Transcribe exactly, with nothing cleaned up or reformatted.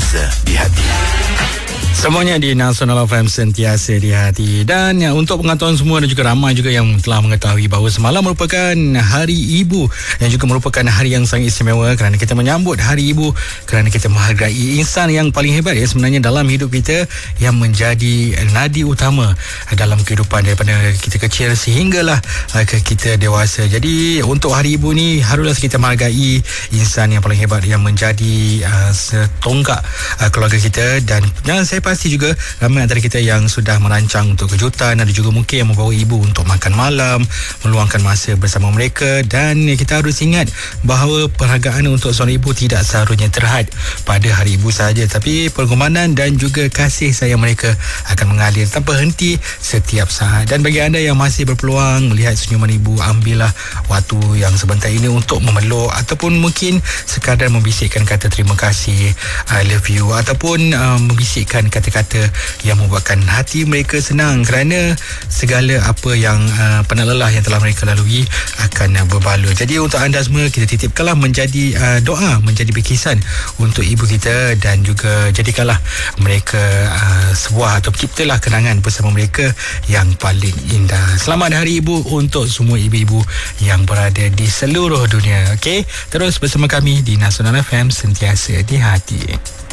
sentiasa di hati. Semuanya di Nasional F M sentiasa di hati. Dan ya, untuk pengetahuan semua dan juga ramai juga yang telah mengetahui bahawa semalam merupakan Hari Ibu dan juga merupakan hari yang sangat istimewa kerana kita menyambut Hari Ibu, kerana kita menghargai insan yang paling hebat ya sebenarnya dalam hidup kita, yang menjadi nadi utama dalam kehidupan daripada kita kecil sehinggalah ke kita dewasa. Jadi untuk Hari Ibu ni haruslah kita menghargai insan yang paling hebat yang menjadi uh, setonggak uh, keluarga kita. Dan jangan saya pasti juga ramai antara kita yang sudah merancang untuk kejutan, ada juga mungkin yang membawa ibu untuk makan malam, meluangkan masa bersama mereka. Dan kita harus ingat bahawa perhargaan untuk seorang ibu tidak seharusnya terhad pada hari ibu sahaja, tapi pengorbanan dan juga kasih sayang mereka akan mengalir tanpa henti setiap saat. Dan bagi anda yang masih berpeluang melihat senyuman ibu, ambillah waktu yang sebentar ini untuk memeluk ataupun mungkin sekadar membisikkan kata terima kasih, I love you, ataupun uh, membisikkan kata-kata yang membuatkan hati mereka senang, kerana segala apa yang uh, pernah lelah yang telah mereka lalui akan uh, berbaloi. Jadi untuk anda semua, kita titipkanlah menjadi uh, doa, menjadi bikisan untuk ibu kita, dan juga jadikanlah mereka uh, sebuah atau ciptalah kenangan bersama mereka yang paling indah. Selamat Hari Ibu untuk semua ibu-ibu yang berada di seluruh dunia. Okey, terus bersama kami di Nasional F M sentiasa di hati.